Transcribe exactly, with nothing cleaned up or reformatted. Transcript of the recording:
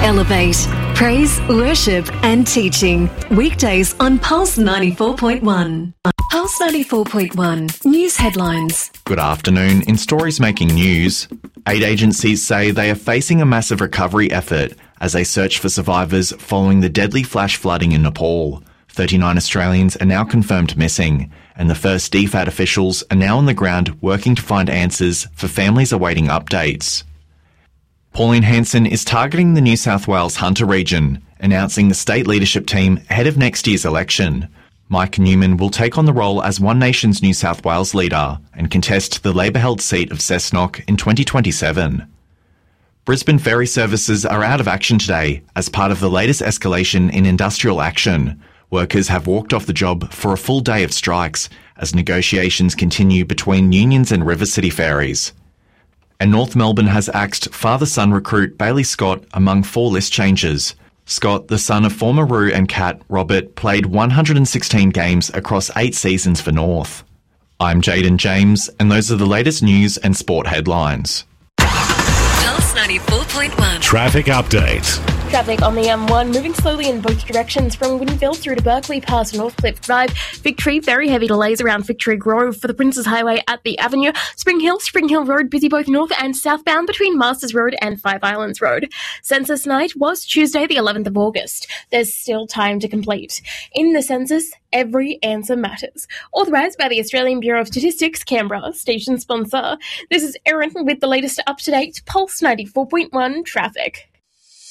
Elevate. Praise, worship and teaching. Weekdays on Pulse ninety-four point one. Pulse ninety-four point one. News headlines. Good afternoon. In stories making news, aid agencies say they are facing a massive recovery effort as they search for survivors following the deadly flash flooding in Nepal. thirty-nine Australians are now confirmed missing, and the first D FAT officials are now on the ground working to find answers for families awaiting updates. Pauline Hanson is targeting the New South Wales Hunter region, announcing the state leadership team ahead of next year's election. Mike Newman will take on the role as One Nation's New South Wales leader and contest the Labor-held seat of Cessnock in twenty twenty-seven. Brisbane ferry services are out of action today as part of the latest escalation in industrial action. Workers have walked off the job for a full day of strikes as negotiations continue between unions and River City Ferries. And North Melbourne has axed father-son recruit Bailey Scott among four list changes. Scott, the son of former Roo and Cat, Robert, played one hundred sixteen games across eight seasons for North. I'm Jaden James, and those are the latest news and sport headlines. Pulse ninety-four point one. Traffic update. Traffic on the M one moving slowly in both directions from Winfield through to Berkeley past Northcliffe Drive. Victory, very heavy delays around Victory Grove for the Princes Highway at the Avenue. Spring Hill, Spring Hill Road busy both north and southbound between Masters Road and Five Islands Road. Census night was Tuesday the eleventh of August. There's still time to complete. In the census, every answer matters. Authorised by the Australian Bureau of Statistics, Canberra, station sponsor. This is Erin with the latest up-to-date Pulse ninety-four point one traffic.